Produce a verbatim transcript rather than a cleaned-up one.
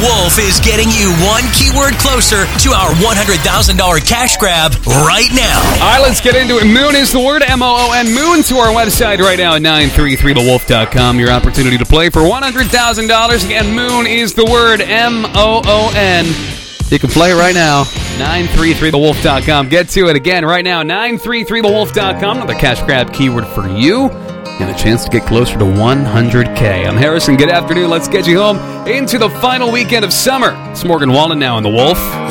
Wolf is getting you one keyword closer to our one hundred thousand dollars cash grab right now. All right, let's get into it. Moon is the word, M O O N. Moon to our website right now at nine three three the wolf dot com. Your opportunity to play for one hundred thousand dollars. Again, Moon is the word, M O O N. You can play right now, nine three three the wolf dot com. Get to it again right now, nine three three the wolf dot com. Another cash grab keyword for you and a chance to get closer to one hundred K. I'm Harrison. Good afternoon. Let's get you home into the final weekend of summer. It's Morgan Wallen now in The Wolf.